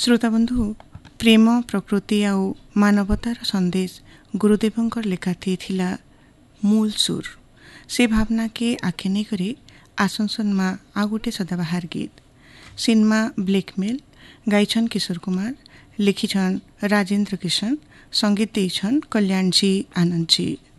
श्रोताबंधु प्रेम प्रकृति आउ मानवतार संदेश गुरुदेवंकर लेखाथी थिला मूल सुर से भावना के आखे नहीं करी आसनसन मा आ गोटे सदाबहार गीत सिनेमा ब्लैकमेल गाइछन किशोर कुमार लिखिछन राजेंद्र किशन संगीत देइछन कल्याण जी आनंद जी।